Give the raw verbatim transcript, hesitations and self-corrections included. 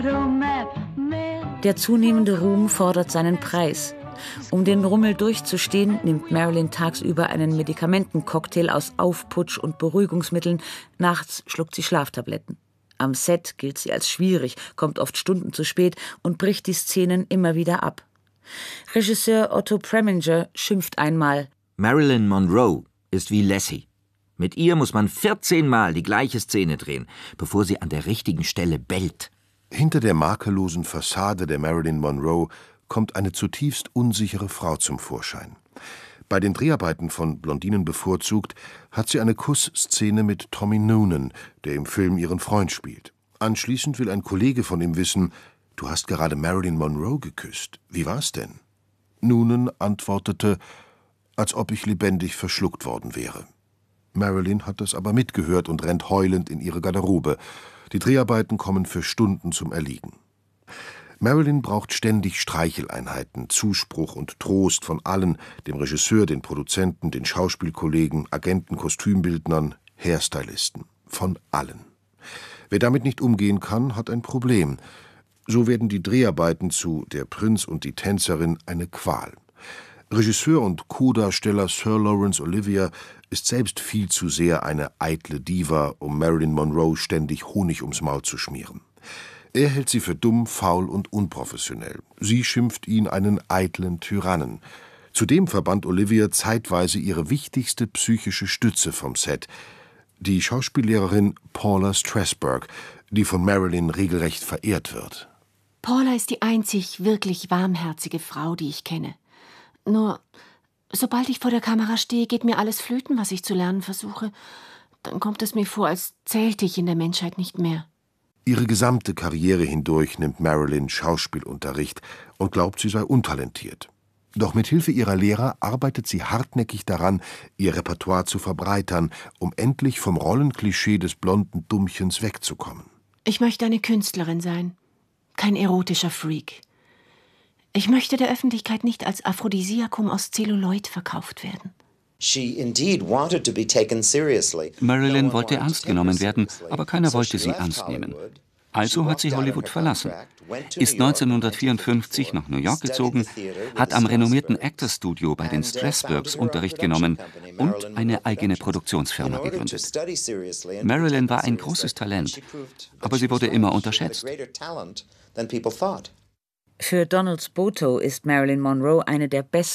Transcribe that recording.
Der zunehmende Ruhm fordert seinen Preis. Um den Rummel durchzustehen, nimmt Marilyn tagsüber einen Medikamentencocktail aus Aufputsch und Beruhigungsmitteln, nachts schluckt sie Schlaftabletten. Am Set gilt sie als schwierig, kommt oft Stunden zu spät und bricht die Szenen immer wieder ab. Regisseur Otto Preminger schimpft einmal: Marilyn Monroe ist wie Lassie. Mit ihr muss man vierzehn Mal die gleiche Szene drehen, bevor sie an der richtigen Stelle bellt. Hinter der makellosen Fassade der Marilyn Monroe kommt eine zutiefst unsichere Frau zum Vorschein. Bei den Dreharbeiten von Blondinen bevorzugt hat sie eine Kussszene mit Tommy Noonan, der im Film ihren Freund spielt. Anschließend will ein Kollege von ihm wissen: »Du hast gerade Marilyn Monroe geküsst. Wie war's denn?« Noonan antwortete, als ob ich lebendig verschluckt worden wäre. Marilyn hat das aber mitgehört und rennt heulend in ihre Garderobe. Die Dreharbeiten kommen für Stunden zum Erliegen. Marilyn braucht ständig Streicheleinheiten, Zuspruch und Trost von allen, dem Regisseur, den Produzenten, den Schauspielkollegen, Agenten, Kostümbildnern, Hairstylisten. Von allen. Wer damit nicht umgehen kann, hat ein Problem. So werden die Dreharbeiten zu Der Prinz und die Tänzerin eine Qual. Regisseur und Co-Darsteller Sir Laurence Olivier ist selbst viel zu sehr eine eitle Diva, um Marilyn Monroe ständig Honig ums Maul zu schmieren. Er hält sie für dumm, faul und unprofessionell. Sie schimpft ihn einen eitlen Tyrannen. Zudem verbannt Olivier zeitweise ihre wichtigste psychische Stütze vom Set, die Schauspiellehrerin Paula Strasberg, die von Marilyn regelrecht verehrt wird. Paula ist die einzig wirklich warmherzige Frau, die ich kenne. Nur, sobald ich vor der Kamera stehe, geht mir alles flöten, was ich zu lernen versuche. Dann kommt es mir vor, als zählte ich in der Menschheit nicht mehr. Ihre gesamte Karriere hindurch nimmt Marilyn Schauspielunterricht und glaubt, sie sei untalentiert. Doch mit Hilfe ihrer Lehrer arbeitet sie hartnäckig daran, ihr Repertoire zu verbreitern, um endlich vom Rollenklischee des blonden Dummchens wegzukommen. Ich möchte eine Künstlerin sein, kein erotischer Freak. Ich möchte der Öffentlichkeit nicht als Aphrodisiakum aus Zelluloid verkauft werden. Marilyn wollte ernst genommen werden, aber keiner wollte sie ernst nehmen. Also hat sie Hollywood verlassen, ist neunzehnhundertvierundfünfzig nach New York gezogen, hat am renommierten Actors Studio bei den Strasbergs Unterricht genommen und eine eigene Produktionsfirma gegründet. Marilyn war ein großes Talent, aber sie wurde immer unterschätzt. Für Donald Spoto ist Marilyn Monroe eine der besten